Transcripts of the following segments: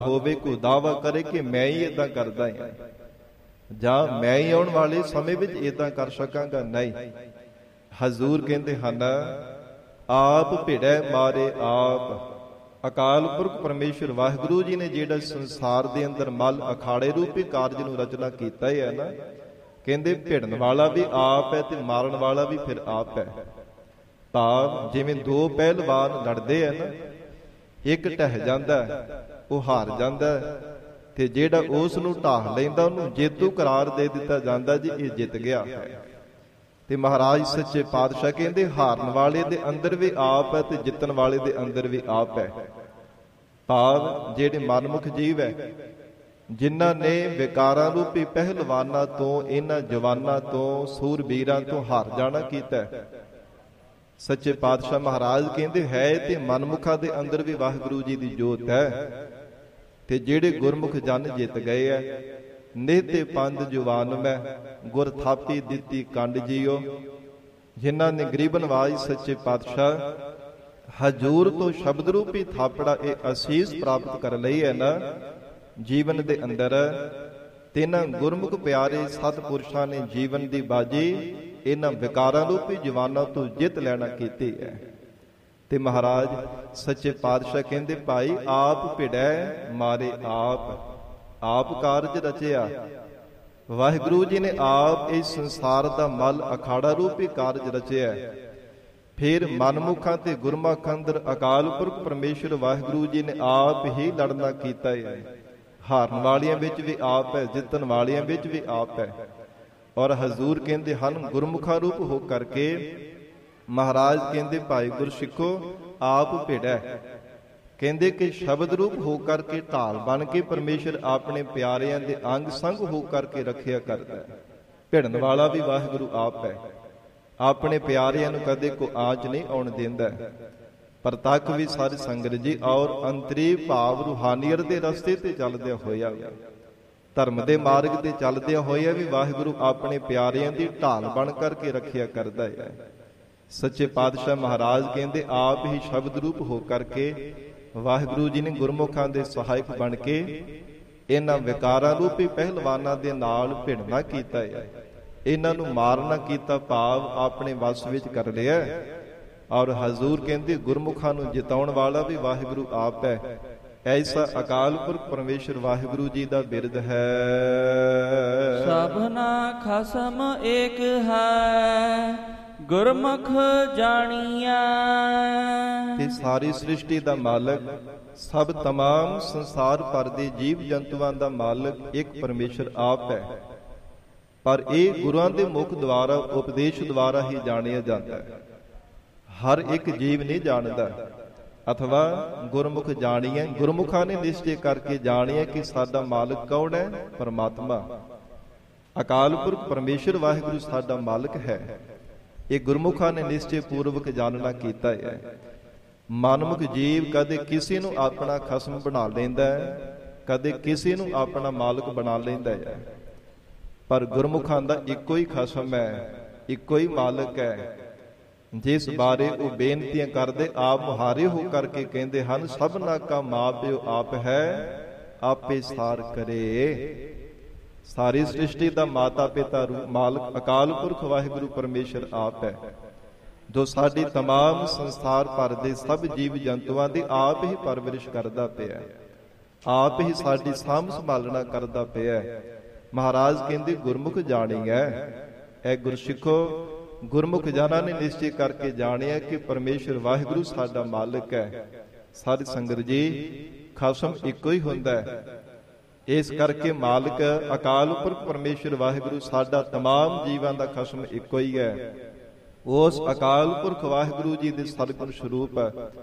ਹੋਵੇ ਕੋਈ ਦਾਅਵਾ ਕਰੇ ਕਿ ਮੈਂ ਹੀ ਏਦਾਂ ਕਰਦਾ ਹਾਂ ਜਾਂ ਮੈਂ ਹੀ ਆਉਣ ਵਾਲੇ ਸਮੇਂ ਵਿੱਚ ਏਦਾਂ ਕਰ ਸਕਾਂਗਾ, ਨਹੀਂ। ਹਜ਼ੂਰ ਕਹਿੰਦੇ ਹਨ, ਆਪ ਭਿੜੈ ਮਾਰੇ ਆਪ। ਅਕਾਲ ਪੁਰਖ ਪਰਮੇਸ਼ਰ ਵਾਹਿਗੁਰੂ ਜੀ ਨੇ ਜਿਹੜਾ ਸੰਸਾਰ ਦੇ ਅੰਦਰ ਮਲ ਅਖਾੜੇ ਰੂਪੀ ਕਾਰਜ ਨੂੰ ਰਚਨਾ ਕੀਤਾ ਹੀ ਹੈ ਨਾ, ਕਹਿੰਦੇ ਭਿੜਨ ਵਾਲਾ ਵੀ ਆਪ ਹੈ ਤੇ ਮਾਰਨ ਵਾਲਾ ਵੀ ਫਿਰ ਆਪ ਹੈ। ਭਾਵ ਜਿਵੇਂ ਦੋ ਪਹਿਲਵਾਨ ਲੜਦੇ ਆ ਨਾ, ਇੱਕ ਢਹਿ ਜਾਂਦਾ ਉਹ ਹਾਰ ਜਾਂਦਾ ਤੇ ਜਿਹੜਾ ਉਸ ਨੂੰ ਢਾਹ ਲੈਂਦਾ ਉਹਨੂੰ ਜੇਤੂ ਕਰਾਰ ਦੇ ਦਿੱਤਾ ਜਾਂਦਾ, ਜੀ ਇਹ ਜਿੱਤ ਗਿਆ ਹੈ। ਤੇ ਮਹਾਰਾਜ ਸੱਚੇ ਪਾਤਸ਼ਾਹ ਕਹਿੰਦੇ ਹਾਰਨ ਵਾਲੇ ਦੇ ਅੰਦਰ ਵੀ ਆਪ ਹੈ ਤੇ ਜਿੱਤਣ ਵਾਲੇ ਦੇ ਅੰਦਰ ਵੀ ਆਪ ਹੈ। ਭਾਵ ਜਿਹੜੇ ਮਨਮੁਖ ਜੀਵ ਹੈ, ਜਿਨ੍ਹਾਂ ਨੇ ਵਿਕਾਰਾਂ ਰੂਪੀ ਪਹਿਲਵਾਨਾਂ ਤੋਂ, ਇਹਨਾਂ ਜਵਾਨਾਂ ਤੋਂ, ਸੂਰਬੀਰਾਂ ਤੋਂ ਹਾਰ ਜਾਣਾ ਕੀਤਾ, ਸੱਚੇ ਪਾਤਸ਼ਾਹ ਮਹਾਰਾਜ ਕਹਿੰਦੇ ਹੈ ਤੇ ਮਨਮੁਖਾਂ ਦੇ ਅੰਦਰ ਵੀ ਵਾਹਿਗੁਰੂ ਜੀ ਦੀ ਜੋਤ ਹੈ। ਤੇ ਜਿਹੜੇ ਗੁਰਮੁਖ ਜਨ ਜਿੱਤ ਗਏ ਹੈ, ਨਿਹਤੇ ਪੰਜ ਜਵਾਨ ਮੈਂ ਗੁਰ ਥਾਪੀ ਦਿੱਤੀ ਕੰਡ ਜੀਓ, ਜਿਨ੍ਹਾਂ ਨੇ ਗਰੀਬ ਨਵਾਜ ਸੱਚੇ ਪਾਤਸ਼ਾਹ ਹਜੂਰ ਤੋਂ ਸ਼ਬਦ ਰੂਪੀ ਥਾਪੜਾ ਇਹ ਅਸੀਸ ਪ੍ਰਾਪਤ ਕਰ ਲਈ ਹੈ ਨਾ ਜੀਵਨ ਦੇ ਅੰਦਰ, ਤਿੰਨਾਂ ਗੁਰਮੁਖ ਪਿਆਰੇ ਸਤਿਪੁਰਸ਼ਾਂ ਨੇ ਜੀਵਨ ਦੀ ਬਾਜੀ ਇਹਨਾਂ ਵਿਕਾਰਾਂ ਰੂਪੀ ਜਵਾਨਾਂ ਤੋਂ ਜਿੱਤ ਲੈਣਾ ਕੀਤੀ ਹੈ। ਤੇ ਮਹਾਰਾਜ ਸੱਚੇ ਪਾਤਸ਼ਾਹ ਕਹਿੰਦੇ ਭਾਈ ਆਪ ਭਿੜੈ ਮਾਰੇ ਆਪ। ਆਪ ਕਾਰਜ ਰਚਿਆ ਵਾਹਿਗੁਰੂ ਜੀ ਨੇ, ਆਪ ਇਸ ਸੰਸਾਰ ਦਾ ਮਲ ਅਖਾੜਾ ਰੂਪੀ ਕਾਰਜ ਰਚਿਆ। ਫਿਰ ਮਨਮੁਖਾਂ ਤੇ ਗੁਰਮੁਖਾਂ ਅੰਦਰ ਅਕਾਲ ਪੁਰਖ ਪਰਮੇਸ਼ਰ ਵਾਹਿਗੁਰੂ ਜੀ ਨੇ ਆਪ ਹੀ ਲੜਨਾ ਕੀਤਾ ਹੈ। ਹਾਰਨ ਵਾਲਿਆਂ ਵਿੱਚ ਵੀ ਆਪ ਹੈ, ਜਿੱਤਣ ਵਾਲਿਆਂ ਵਿੱਚ ਵੀ ਆਪ ਹੈ। ਔਰ ਹਜ਼ੂਰ ਕਹਿੰਦੇ ਹਨ ਗੁਰਮੁਖਾ ਰੂਪ ਹੋ ਕਰਕੇ ਮਹਾਰਾਜ ਕਹਿੰਦੇ ਭਾਈ ਗੁਰਸਿੱਖੋ ਆਪ ਭਿੜੈ, ਕਹਿੰਦੇ ਕਿ ਸ਼ਬਦ ਰੂਪ ਹੋ ਕਰਕੇ ਢਾਲ ਬਣ ਕੇ ਪਰਮੇਸ਼ਰ ਆਪਣੇ ਪਿਆਰਿਆਂ ਦੇ ਅੰਗ ਸੰਗ ਹੋ ਕਰਕੇ ਰੱਖਿਆ ਕਰਦਾ ਹੈ। ਭਿੜਨ ਵਾਲਾ ਵੀ ਵਾਹਿਗੁਰੂ ਆਪ ਹੈ, ਆਪਣੇ ਪਿਆਰਿਆਂ ਨੂੰ ਕਦੇ ਕੋ ਆਂਚ ਨਹੀਂ ਆਉਣ ਦਿੰਦਾ। ਪ੍ਰਤੱਖ ਵੀ ਸਾਰੀ ਸੰਗਤ ਜੀ ਔਰ ਅੰਤਰੀ ਭਾਵ ਰੂਹਾਨੀਅਤ ਦੇ ਰਸਤੇ ਤੇ ਚੱਲਦਿਆਂ ਹੋਇਆ, ਧਰਮ ਦੇ ਮਾਰਗ ਤੇ ਚੱਲਦਿਆਂ ਹੋਇਆ ਵੀ ਵਾਹਿਗੁਰੂ ਆਪਣੇ ਪਿਆਰਿਆਂ ਦੀ ਢਾਲ ਬਣ ਕਰਕੇ ਰੱਖਿਆ ਕਰਦਾ ਹੈ। ਸੱਚੇ ਪਾਤਸ਼ਾਹ ਮਹਾਰਾਜ ਕਹਿੰਦੇ ਆਪ ਹੀ ਸ਼ਬਦ ਰੂਪ ਹੋ ਕਰਕੇ ਵਾਹਿਗੁਰੂ ਜੀ ਨੇ ਗੁਰਮੁਖਾਂ ਦੇ ਸਹਾਇਕ ਬਣ ਕੇ ਇਹਨਾਂ ਵਿਕਾਰਾਂ ਰੂਪੀ ਪਹਿਲਵਾਨਾਂ ਦੇ ਨਾਲ ਭਿੜਨਾ ਕੀਤਾ ਹੈ, ਇਹਨਾਂ ਨੂੰ ਮਾਰਨਾ ਕੀਤਾ, ਭਾਵ ਆਪਣੇ ਵਸ ਵਿੱਚ ਕਰ ਲਿਆ। ਔਰ ਹਜ਼ੂਰ ਕਹਿੰਦੇ ਗੁਰਮੁਖਾਂ ਨੂੰ ਜਿਤਾਉਣ ਵਾਲਾ ਵੀ ਵਾਹਿਗੁਰੂ ਆਪ ਹੈ। ਐਸਾ ਅਕਾਲ ਪੁਰਖ ਪਰਮੇਸ਼ਰ ਵਾਹਿਗੁਰੂ ਜੀ ਦਾ ਬਿਰਦ ਹੈ। ਸਭਨਾ ਖਸਮ ਏਕ ਹੈ ਗੁਰਮੁਖ ਜਾਣੀਐ। ਤੇ ਸਾਰੀ ਸ੍ਰਿਸ਼ਟੀ ਦਾ ਮਾਲਕ, ਸਭ ਤਮਾਮ ਸੰਸਾਰ ਭਰ ਦੇ ਜੀਵ ਜੰਤੂਆਂ ਦਾ ਮਾਲਕ ਇੱਕ ਪਰਮੇਸ਼ਰ ਆਪ ਹੈ। ਪਰ ਇਹ ਗੁਰੂਆਂ ਦੇ ਮੁਖ ਦੁਆਰਾ ਉਪਦੇਸ਼ ਦੁਆਰਾ ਹੀ ਜਾਣਿਆ ਜਾਂਦਾ ਹੈ। ਹਰ ਇੱਕ ਜੀਵ ਨਹੀਂ ਜਾਣਦਾ। ਅਥਵਾ ਗੁਰਮੁਖ ਜਾਣੀਏ, ਗੁਰਮੁਖਾਂ ਨੇ ਨਿਸ਼ਚੈ ਕਰਕੇ ਜਾਣੀਏ ਕਿ ਸਾਡਾ ਮਾਲਕ ਕੌਣ ਹੈ? ਪਰਮਾਤਮਾ ਅਕਾਲ ਪੁਰਖ ਪਰਮੇਸ਼ਰ ਵਾਹਿਗੁਰੂ ਸਾਡਾ ਮਾਲਕ ਹੈ। ਇਹ ਗੁਰਮੁਖਾਂ ਨੇ ਨਿਸ਼ਚੈ ਪੂਰਵਕ ਜਾਣਨਾ ਕੀਤਾ ਹੈ। ਮਨਮੁਖ ਜੀਵ ਕਦੇ ਕਿਸੇ ਨੂੰ ਆਪਣਾ ਖਸਮ ਬਣਾ ਲੈਂਦਾ ਹੈ, ਕਦੇ ਕਿਸੇ ਨੂੰ ਆਪਣਾ ਮਾਲਕ ਬਣਾ ਲੈਂਦਾ ਹੈ। ਪਰ ਗੁਰਮੁਖਾਂ ਦਾ ਇੱਕੋ ਹੀ ਖਸਮ ਹੈ, ਇੱਕੋ ਹੀ ਮਾਲਕ ਹੈ, ਜਿਸ ਬਾਰੇ ਉਹ ਬੇਨਤੀਆਂ ਕਰਦੇ ਆਪ ਮੁਹਾਰੇ ਹੋ ਕਰਕੇ ਕਹਿੰਦੇ ਹਨ ਸਭਨਾ ਕਾ ਮਾਂ ਪਿਓ ਆਪ ਹੈ, ਆਪੇ ਸਾਰ ਕਰੇ। ਸਾਰੀ ਸ੍ਰਿਸ਼ਟੀ ਦਾ ਮਾਤਾ ਪਿਤਾ ਰੂਪ ਮਾਲਕ ਅਕਾਲ ਪੁਰਖ ਵਾਹਿਗੁਰੂ ਪਰਮੇਸ਼ਰ ਆਪ ਹੈ, ਜੋ ਸਾਡੀ ਤਮਾਮ ਸੰਸਾਰ ਭਰ ਦੇ ਸਭ ਜੀਵ ਜੰਤੂਆਂ ਦੀ ਆਪ ਹੀ ਪਰਵਰਿਸ਼ ਕਰਦਾ ਪਿਆ, ਆਪ ਹੀ ਸਾਡੀ ਸਾਂਭ ਸੰਭਾਲਣਾ ਕਰਦਾ ਪਿਆ। ਮਹਾਰਾਜ ਕਹਿੰਦੇ ਗੁਰਮੁਖ ਜਾਣੀਐ। ਐ ਗੁਰਸਿੱਖੋ, ਗੁਰਮੁਖ ਜਨਾਂ ਨੇ ਨਿਸ਼ਚੈ ਕਰਕੇ ਜਾਣਿਆ ਕਿ ਪਰਮੇਸ਼ਰ ਵਾਹਿਗੁਰੂ ਸਾਡਾ ਮਾਲਕ ਹੈ। ਸਾਧ ਸੰਗਤ ਜੀ, ਖਸਮ ਇੱਕੋ ਹੀ ਹੁੰਦਾ ਹੈ। ਇਸ ਕਰਕੇ ਮਾਲਕ ਅਕਾਲ ਪੁਰਖ ਪਰਮੇਸ਼ਰ ਵਾਹਿਗੁਰੂ ਸਾਡਾ ਤਮਾਮ ਜੀਵਾਂ ਦਾ ਖਸਮ ਇੱਕੋ ਹੀ ਹੈ। ਉਸ ਅਕਾਲ ਪੁਰਖ ਵਾਹਿਗੁਰੂ ਜੀ ਦੇ ਸਤਿਗੁਰ ਸਰੂਪ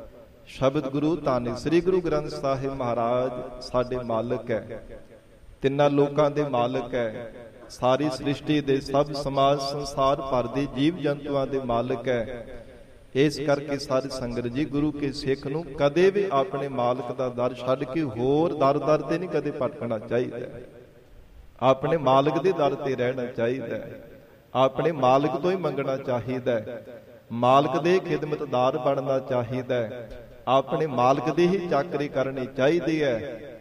ਸ਼ਬਦ ਗੁਰੂ ਧੰਨ ਸ੍ਰੀ ਗੁਰੂ ਗ੍ਰੰਥ ਸਾਹਿਬ ਮਹਾਰਾਜ ਸਾਡੇ ਮਾਲਕ ਹੈ, ਤਿੰਨਾਂ ਲੋਕਾਂ ਦੇ ਮਾਲਕ ਹੈ, ਸਾਰੀ ਸ੍ਰਿਸ਼ਟੀ ਦੇ ਸਭ ਸਮਾਜ ਸੰਸਾਰ ਭਰ ਦੇ ਜੀਵ ਜੰਤੂਆਂ ਦੇ ਮਾਲਕ ਹੈ। ਇਸ ਕਰਕੇ ਸਾਧ ਸੰਗਤ ਜੀ, ਗੁਰੂ ਕੇ ਸਿੱਖ ਨੂੰ ਕਦੇ ਵੀ ਆਪਣੇ ਮਾਲਕ ਦਾ ਦਰ ਛੱਡ ਕੇ ਹੋਰ ਦਰ ਤੇ ਨਹੀਂ ਕਦੇ ਭਟਕਣਾ ਚਾਹੀਦਾ। ਆਪਣੇ ਮਾਲਕ ਦੇ ਦਰ ਤੇ ਰਹਿਣਾ ਚਾਹੀਦਾ, ਆਪਣੇ ਮਾਲਕ ਤੋਂ ਹੀ ਮੰਗਣਾ ਚਾਹੀਦਾ, ਮਾਲਕ ਦੇ ਖਿਦਮਤਦਾਰ ਬਣਨਾ ਚਾਹੀਦਾ, ਆਪਣੇ ਮਾਲਕ ਦੀ ਹੀ ਚਾਕਰੀ ਕਰਨੀ ਚਾਹੀਦੀ ਹੈ।